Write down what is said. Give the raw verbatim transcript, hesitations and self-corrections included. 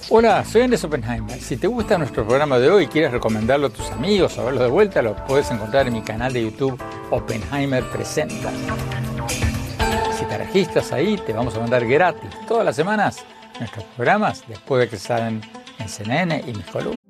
Hola, soy Andrés Oppenheimer. Si te gusta nuestro programa de hoy y quieres recomendarlo a tus amigos o verlo de vuelta, lo puedes encontrar en mi canal de YouTube Oppenheimer Presenta. Si te registras ahí, te vamos a mandar gratis todas las semanas nuestros programas después de que salen en C N N y mis columnas.